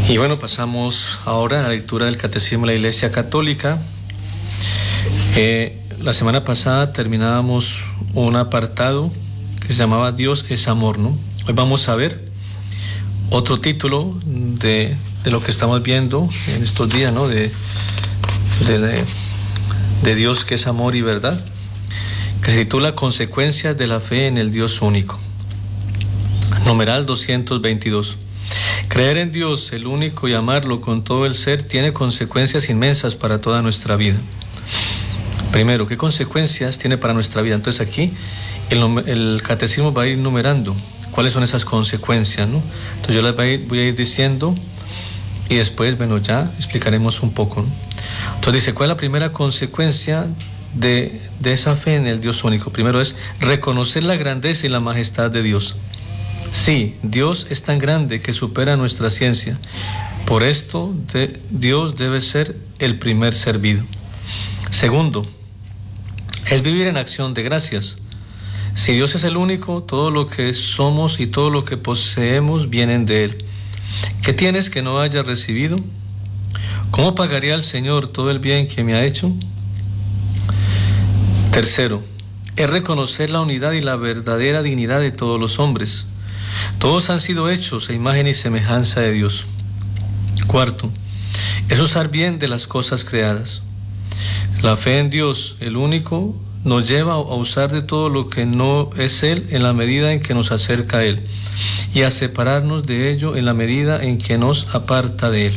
Y bueno, pasamos ahora a la lectura del Catecismo de la Iglesia Católica. La semana pasada terminábamos un apartado que se llamaba Dios es amor, ¿no? Hoy vamos a ver otro título de lo que estamos viendo en estos días, ¿no? De Dios que es amor y verdad, que se titula Consecuencias de la fe en el Dios único. Numeral 222. Creer en Dios, el único, y amarlo con todo el ser tiene consecuencias inmensas para toda nuestra vida. Primero, ¿qué consecuencias tiene para nuestra vida? Entonces aquí el catecismo va a ir numerando cuáles son esas consecuencias, ¿no? Entonces yo las voy a ir diciendo y después, bueno, ya explicaremos un poco, ¿no? Entonces dice, ¿cuál es la primera consecuencia de esa fe en el Dios único? Primero es reconocer la grandeza y la majestad de Dios. Sí, Dios es tan grande que supera nuestra ciencia. Por esto, Dios debe ser el primer servido. Segundo, es vivir en acción de gracias. Si Dios es el único, todo lo que somos y todo lo que poseemos vienen de Él. ¿Qué tienes que no hayas recibido? ¿Cómo pagaría al Señor todo el bien que me ha hecho? Tercero, es reconocer la unidad y la verdadera dignidad de todos los hombres. Todos han sido hechos a imagen y semejanza de Dios. Cuarto, es usar bien de las cosas creadas. La fe en Dios, el único, nos lleva a usar de todo lo que no es Él en la medida en que nos acerca a Él, y a separarnos de ello en la medida en que nos aparta de Él.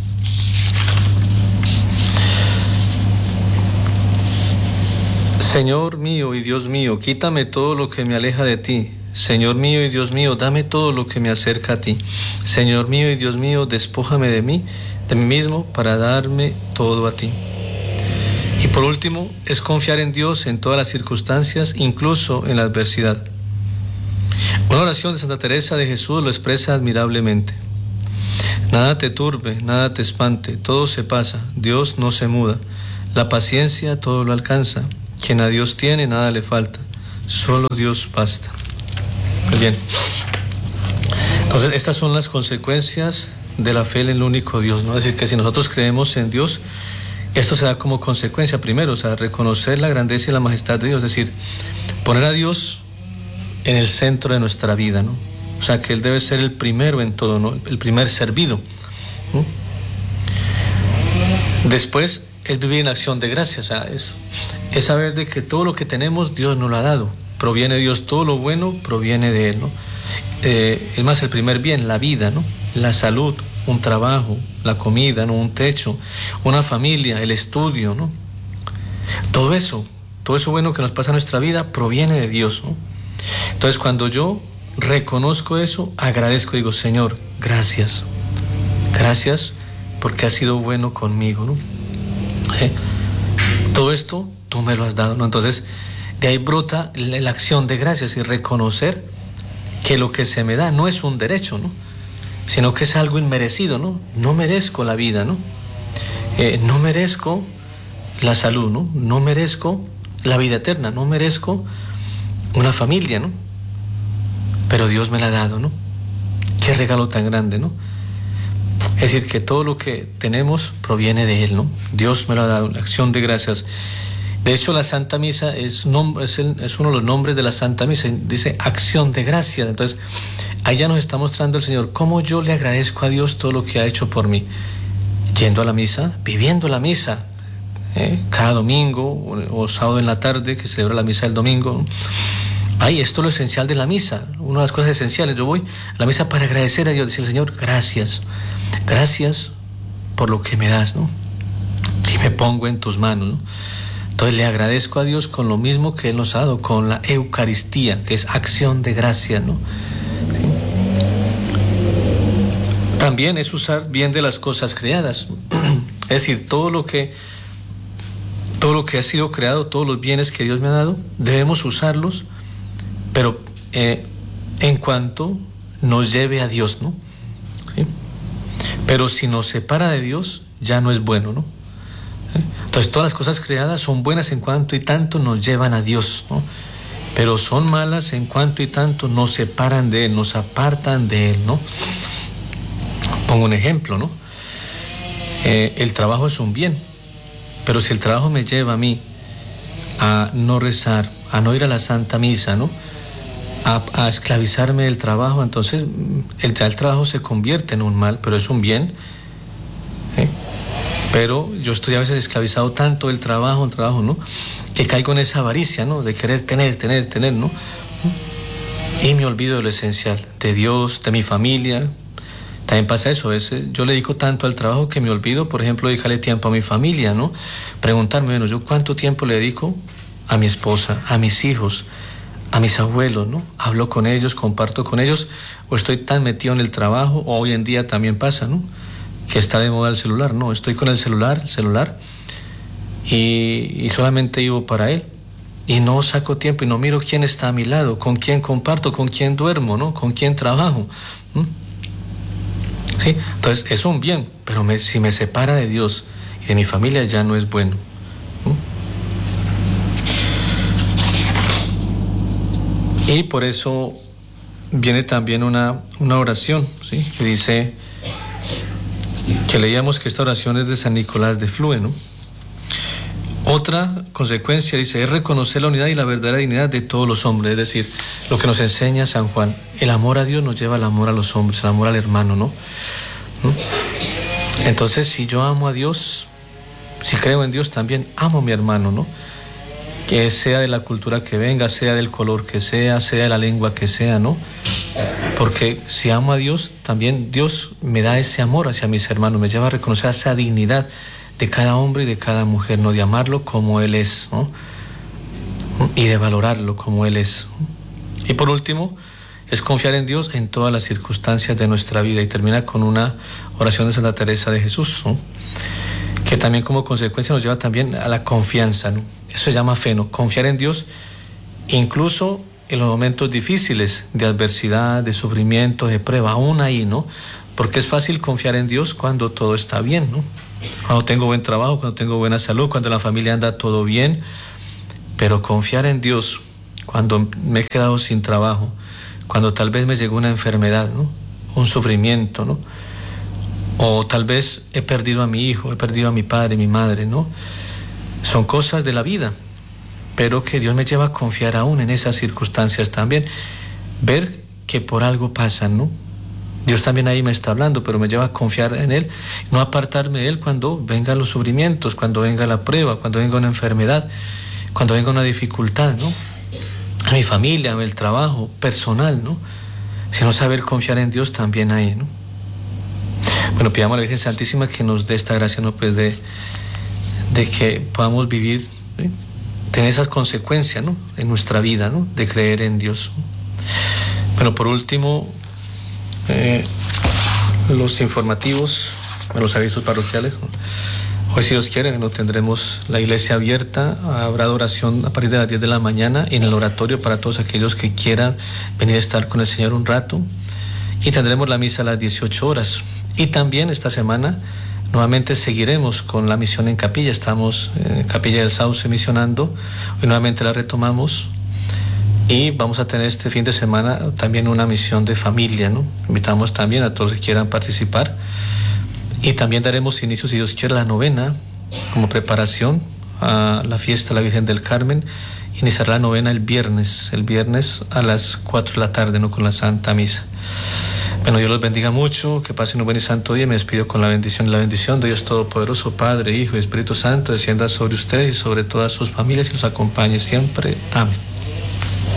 Señor mío y Dios mío, quítame todo lo que me aleja de ti. Señor mío y Dios mío, dame todo lo que me acerca a ti. Señor mío y Dios mío, despójame de mí mismo, para darme todo a ti. Y por último, es confiar en Dios en todas las circunstancias, incluso en la adversidad. Una oración de Santa Teresa de Jesús lo expresa admirablemente. Nada te turbe, nada te espante, todo se pasa, Dios no se muda. La paciencia todo lo alcanza. Quien a Dios tiene, nada le falta. Solo Dios basta. Muy bien. Entonces, estas son las consecuencias de la fe en el único Dios, ¿no? Es decir, que si nosotros creemos en Dios, esto se da como consecuencia, primero, o sea, reconocer la grandeza y la majestad de Dios, es decir, poner a Dios en el centro de nuestra vida, ¿no? O sea, que Él debe ser el primero en todo, ¿no? El primer servido, ¿no? Después, es vivir en acción de gracia, o sea, es saber de que todo lo que tenemos, Dios nos lo ha dado. Proviene de Dios, todo lo bueno proviene de Él, ¿no? Es más, el primer bien, la vida, ¿no? La salud, un trabajo, la comida, ¿no? Un techo, una familia, el estudio, ¿no? Todo eso bueno que nos pasa en nuestra vida proviene de Dios, ¿no? Entonces, cuando yo reconozco eso, agradezco, digo, Señor, gracias. Gracias porque has sido bueno conmigo, ¿no? Todo esto tú me lo has dado, ¿no? Entonces, de ahí brota la acción de gracias y reconocer que lo que se me da no es un derecho, ¿no? Sino que es algo inmerecido, ¿no? No merezco la vida, ¿no? No merezco la salud, ¿no? No merezco la vida eterna, no merezco una familia, ¿no? Pero Dios me la ha dado, ¿no? Qué regalo tan grande, ¿no? Es decir, que todo lo que tenemos proviene de Él, ¿no? Dios me lo ha dado, la acción de gracias. De hecho, la Santa Misa es uno de los nombres de la Santa Misa, dice acción de gracias. Entonces, ahí ya nos está mostrando el Señor cómo yo le agradezco a Dios todo lo que ha hecho por mí. Yendo a la misa, viviendo la misa, cada domingo o sábado en la tarde, que celebra la misa el domingo. Ahí, esto es lo esencial de la misa, una de las cosas esenciales. Yo voy a la misa para agradecer a Dios, decir al Señor, gracias por lo que me das, ¿no? Y me pongo en tus manos, ¿no? Entonces le agradezco a Dios con lo mismo que Él nos ha dado, con la Eucaristía, que es acción de gracia, ¿no? ¿Sí? También es usar bien de las cosas creadas. Es decir, todo lo que ha sido creado, todos los bienes que Dios me ha dado, debemos usarlos, pero en cuanto nos lleve a Dios, ¿no? ¿Sí? Pero si nos separa de Dios, ya no es bueno, ¿no? Entonces todas las cosas creadas son buenas en cuanto y tanto nos llevan a Dios, ¿no? Pero son malas en cuanto y tanto nos separan de Él, nos apartan de Él, ¿no? Pongo un ejemplo, ¿no? El trabajo es un bien, pero si el trabajo me lleva a mí a no rezar, a no ir a la Santa Misa, ¿no? A esclavizarme del trabajo, entonces ya el trabajo se convierte en un mal, pero es un bien, ¿eh? Pero yo estoy a veces esclavizado tanto del trabajo, ¿no? Que caigo en esa avaricia, ¿no? De querer tener, ¿no? Y me olvido de lo esencial, de Dios, de mi familia. También pasa eso, yo le dedico tanto al trabajo que me olvido, por ejemplo, de dedicarle tiempo a mi familia, ¿no? Preguntarme, bueno, ¿yo cuánto tiempo le dedico a mi esposa, a mis hijos, a mis abuelos, ¿no? Hablo con ellos, comparto con ellos, o estoy tan metido en el trabajo, o hoy en día también pasa, ¿no? Que está de moda el celular, ¿no? Estoy con el celular, y solamente vivo para él. Y no saco tiempo y no miro quién está a mi lado, con quién comparto, con quién duermo, ¿no? Con quién trabajo. ¿Sí? Entonces es un bien, pero si me separa de Dios y de mi familia ya no es bueno. Y por eso viene también una oración, ¿sí? Que dice, que leíamos que esta oración es de San Nicolás de Flue, ¿no? Otra consecuencia, dice, es reconocer la unidad y la verdadera dignidad de todos los hombres, es decir, lo que nos enseña San Juan, el amor a Dios nos lleva al amor a los hombres, al amor al hermano, ¿no? Entonces, si yo amo a Dios, si creo en Dios, también amo a mi hermano, ¿no? Que sea de la cultura que venga, sea del color que sea de la lengua que sea, ¿no? Porque si amo a Dios, también Dios me da ese amor hacia mis hermanos, me lleva a reconocer esa dignidad de cada hombre y de cada mujer, ¿no? De amarlo como Él es, ¿no? Y de valorarlo como Él es. Y por último, es confiar en Dios en todas las circunstancias de nuestra vida. Y termina con una oración de Santa Teresa de Jesús, ¿no? Que también como consecuencia nos lleva también a la confianza, ¿no? Eso se llama fe, ¿no? Confiar en Dios incluso en los momentos difíciles de adversidad, de sufrimiento, de prueba, aún ahí, ¿no? Porque es fácil confiar en Dios cuando todo está bien, ¿no? Cuando tengo buen trabajo, cuando tengo buena salud, cuando la familia anda todo bien, pero confiar en Dios cuando me he quedado sin trabajo, cuando tal vez me llegó una enfermedad, ¿no? Un sufrimiento, ¿no? O tal vez he perdido a mi hijo, he perdido a mi padre, mi madre, ¿no? Son cosas de la vida, pero que Dios me lleva a confiar aún en esas circunstancias también, ver que por algo pasan, ¿no? Dios también ahí me está hablando, pero me lleva a confiar en Él, no apartarme de Él cuando vengan los sufrimientos, cuando venga la prueba, cuando venga una enfermedad, cuando venga una dificultad, ¿no? A mi familia, el trabajo personal, ¿no? Sino saber confiar en Dios también ahí, ¿no? Bueno, pidamos a la Virgen Santísima que nos dé esta gracia, ¿no? Pues de que podamos vivir, ¿sí? Tener esas consecuencias, ¿no? En nuestra vida, ¿no? De creer en Dios. Bueno, por último, los informativos, los avisos parroquiales, ¿no? Hoy, si Dios quiere, ¿no? Tendremos la iglesia abierta, habrá oración a partir de las 10 de la mañana en el oratorio para todos aquellos que quieran venir a estar con el Señor un rato, y tendremos la misa a las 18 horas. Y también esta semana nuevamente seguiremos con la misión en capilla, estamos en Capilla del Sauce misionando, hoy nuevamente la retomamos. Y vamos a tener este fin de semana también una misión de familia, ¿no? Invitamos también a todos que quieran participar. Y también daremos inicio, si Dios quiere, a la novena como preparación a la fiesta de la Virgen del Carmen. Iniciará la novena el viernes a las 4 de la tarde, ¿no? Con la Santa Misa. Bueno, Dios los bendiga mucho, que pasen un buen y santo día. Me despido con la bendición de Dios Todopoderoso, Padre, Hijo y Espíritu Santo, descienda sobre ustedes y sobre todas sus familias y los acompañe siempre. Amén.